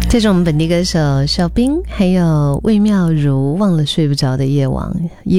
这是我们本地歌手小冰还有魏妙如忘了睡不着的夜晚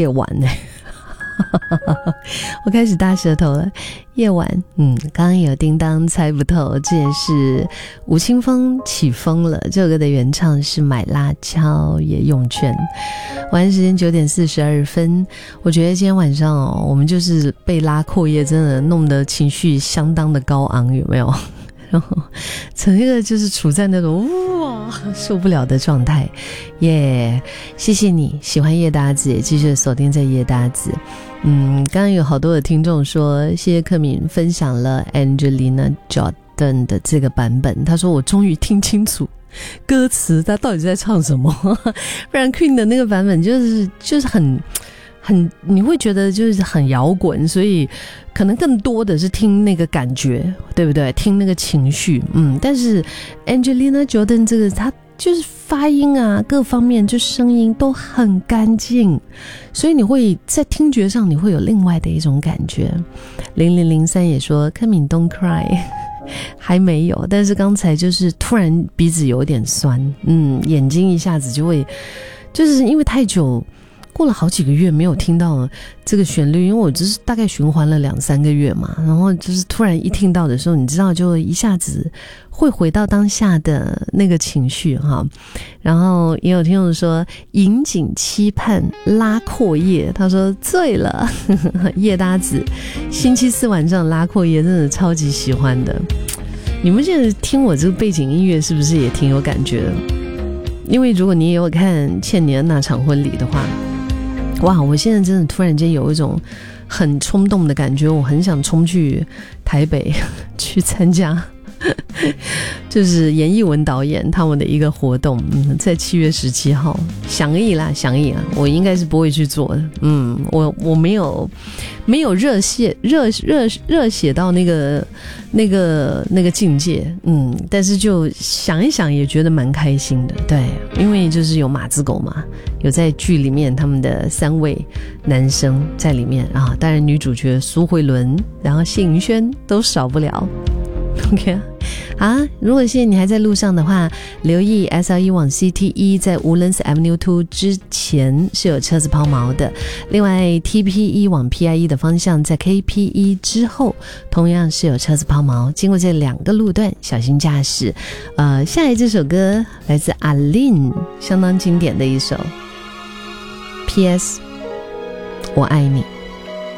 我开始大舌头了。夜晚刚刚有叮当猜不透，这也是吴青峰起风了。这首歌的原唱是买辣椒也用券。晚安时间9点42分。我觉得今天晚上我们就是被拉阔叶真的弄得情绪相当的高昂，有没有？然后整个就是处在那种哇受不了的状态耶。谢谢你喜欢叶搭子，也继续锁定在叶搭子。刚刚有好多的听众说谢谢克敏分享了 Angelina Jordan 的这个版本，他说我终于听清楚歌词他到底在唱什么不然 Queen 的那个版本就是很你会觉得就是很摇滚，所以可能更多的是听那个感觉，对不对？听那个情绪。但是 Angelina Jordan 这个他就是发音啊各方面就声音都很干净，所以你会在听觉上你会有另外的一种感觉。0003也说柯敏 Don't Cry 还没有，但是刚才就是突然鼻子有点酸，眼睛一下子就会就是因为太久过了好几个月没有听到这个旋律，因为我只是大概循环了2-3个月嘛，然后就是突然一听到的时候，你知道就一下子会回到当下的那个情绪哈。然后也有听众说引颈期盼拉阔叶，他说醉了叶搭子星期四晚上拉阔叶真的超级喜欢的。你们现在听我这个背景音乐是不是也挺有感觉的？因为如果你也有看倩妮的那场婚礼的话，哇，我现在真的突然间有一种很冲动的感觉，我很想冲去台北去参加就是严艺文导演他们的一个活动，在7月17号想意啦，我应该是不会去做的。我没有热血到那个境界，但是就想一想也觉得蛮开心的。对，因为就是有马子狗嘛，有在剧里面他们的3位男生在里面啊，当然女主角苏慧伦，然后谢盈萱都少不了。OK 啊，如果现在你还在路上的话，留意 SR1 往 CT1 在无伦斯 Avenue 2之前是有车子抛锚的，另外 TP1 往 PI1 的方向在 KP1 之后同样是有车子抛锚，经过这2个路段小心驾驶。下来这首歌来自阿令，相当经典的一首 PS 我爱你。